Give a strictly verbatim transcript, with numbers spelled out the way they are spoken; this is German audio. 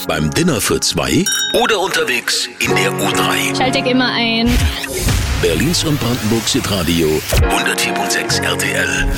beim Dinner für zwei oder unterwegs in der U drei. Schalte ich immer ein. Berlins und Brandenburgs Hitradio hundertvier Komma sechs R T L.